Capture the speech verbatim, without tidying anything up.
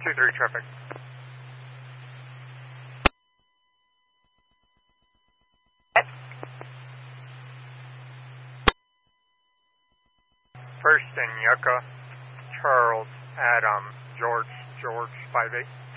two three traffic. First in Yucca, Charles, Adam, George, George, five eight.